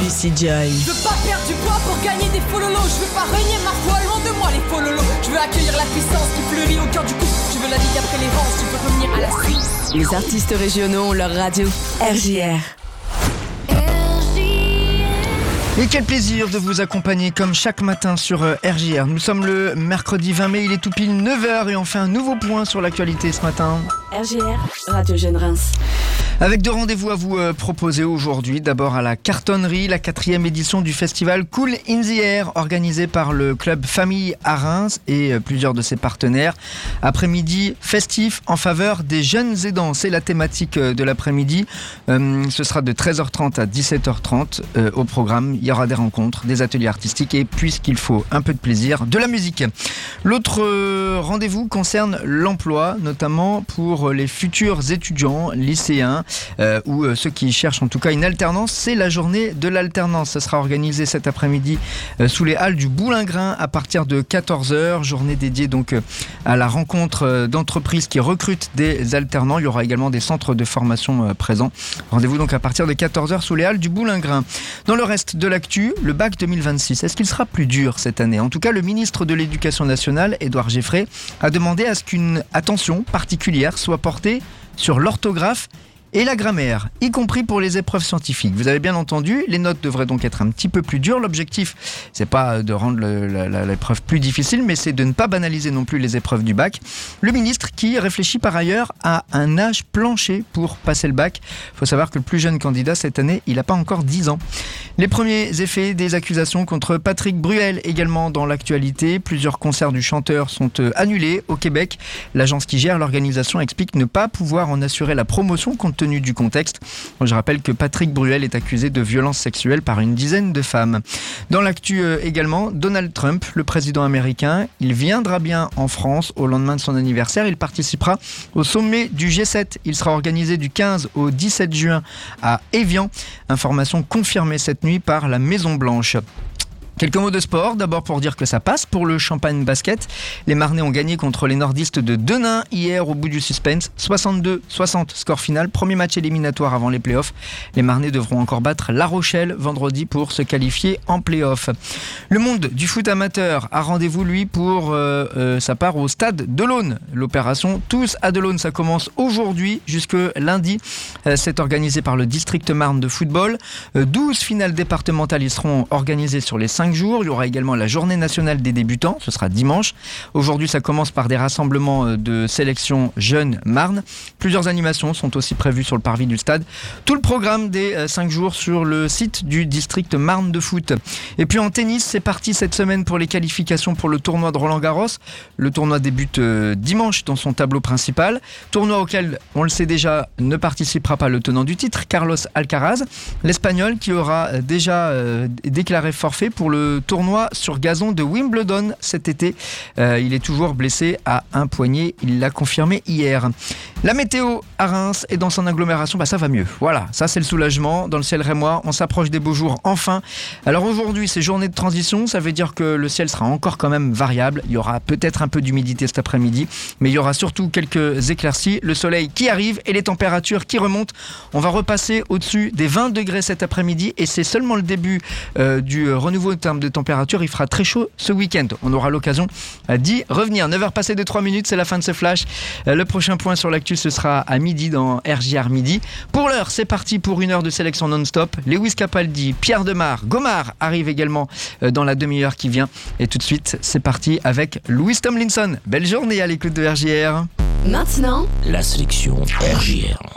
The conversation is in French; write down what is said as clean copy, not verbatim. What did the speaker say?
Juicy Joy. Je veux pas perdre du poids pour gagner des faux lolos. Je veux pas renier ma foi, loin de moi les faux lolos. Je veux accueillir la puissance qui fleurit au cœur du couple. Je veux la vie après les rangs, je veux revenir à la suite. Les artistes régionaux ont leur radio. RJR. Et quel plaisir de vous accompagner comme chaque matin sur RJR. Nous sommes le mercredi 20 mai, il est tout pile 9h et on fait un nouveau point sur l'actualité ce matin. RJR, Radio Jeune Reims. Avec deux rendez-vous à vous proposer aujourd'hui. D'abord à la Cartonnerie, la 4e édition du festival Cool in the Air, organisé par le club Famille à Reims et plusieurs de ses partenaires. Après-midi festif en faveur des jeunes aidants. C'est la thématique de l'après-midi. Ce sera de 13h30 à 17h30 au programme. Il y aura des rencontres, des ateliers artistiques et, puisqu'il faut un peu de plaisir, de la musique. L'autre rendez-vous concerne l'emploi, notamment pour les futurs étudiants, lycéens, ou ceux qui cherchent en tout cas une alternance. C'est la journée de l'alternance. Ça sera organisé cet après-midi sous les halles du Boulingrin à partir de 14h. Journée dédiée donc à la rencontre d'entreprises qui recrutent des alternants. Il y aura également des centres de formation présents. Rendez-vous donc à partir de 14h sous les halles du Boulingrin. Dans le reste de l'actu, le bac 2026, est-ce qu'il sera plus dur cette année ? En tout cas, le ministre de l'Éducation nationale, Édouard Geffray, a demandé à ce qu'une attention particulière soit portée sur l'orthographe et la grammaire, y compris pour les épreuves scientifiques. Vous avez bien entendu, les notes devraient donc être un petit peu plus dures. L'objectif, c'est pas de rendre l'épreuve plus difficile, mais c'est de ne pas banaliser non plus les épreuves du bac. Le ministre qui réfléchit par ailleurs à un âge plancher pour passer le bac. Il faut savoir que le plus jeune candidat cette année, il n'a pas encore 10 ans. Les premiers effets des accusations contre Patrick Bruel également dans l'actualité. Plusieurs concerts du chanteur sont annulés au Québec. L'agence qui gère l'organisation explique ne pas pouvoir en assurer la promotion compte tenu du contexte. Je rappelle que Patrick Bruel est accusé de violences sexuelles par une dizaine de femmes. Dans l'actu également, Donald Trump, le président américain, il viendra bien en France au lendemain de son anniversaire. Il participera au sommet du G7. Il sera organisé du 15 au 17 juin à Évian. Information confirmée cette nuit par la Maison Blanche. Quelques mots de sport, d'abord pour dire que ça passe pour le Champagne Basket. Les Marnais ont gagné contre les nordistes de Denain hier au bout du suspense. 62-60 score final, premier match éliminatoire avant les playoffs. Les Marnais devront encore battre La Rochelle vendredi pour se qualifier en playoffs. Le monde du foot amateur a rendez-vous lui pour sa part au stade de l'Aune. L'opération Tous à de l'Aune, ça commence aujourd'hui jusque lundi. C'est organisé par le district Marne de football. 12 finales départementales y seront organisées sur les 5 jours. Il y aura également la journée nationale des débutants, ce sera dimanche. Aujourd'hui, ça commence par des rassemblements de sélection jeunes Marne. Plusieurs animations sont aussi prévues sur le parvis du stade. Tout le programme des 5 jours sur le site du district Marne de foot. Et puis en tennis, c'est parti cette semaine pour les qualifications pour le tournoi de Roland-Garros. Le tournoi débute dimanche dans son tableau principal. Tournoi auquel, on le sait déjà, ne participera pas le tenant du titre, Carlos Alcaraz, l'Espagnol qui aura déjà déclaré forfait pour le tournoi sur gazon de Wimbledon cet été. Il est toujours blessé à un poignet, il l'a confirmé hier. La météo à Reims et dans son agglomération, ça va mieux. Voilà, ça c'est le soulagement. Dans le ciel rémois, on s'approche des beaux jours enfin. Alors aujourd'hui, c'est journée de transition, ça veut dire que le ciel sera encore quand même variable. Il y aura peut-être un peu d'humidité cet après-midi, mais il y aura surtout quelques éclaircies. Le soleil qui arrive et les températures qui remontent. On va repasser au-dessus des 20 degrés cet après-midi et c'est seulement le début du renouveau en termes de température. Il fera très chaud ce week-end. On aura l'occasion d'y revenir. 9h passées de 3 minutes, c'est la fin de ce flash. Le prochain point sur l'actu, ce sera à midi dans RJR Midi. Pour l'heure, c'est parti pour une heure de sélection non-stop. Lewis Capaldi, Pierre Demar, Gomard arrivent également dans la demi-heure qui vient. Et tout de suite, c'est parti avec Louis Tomlinson. Belle journée à l'écoute de RJR. Maintenant, la sélection RJR.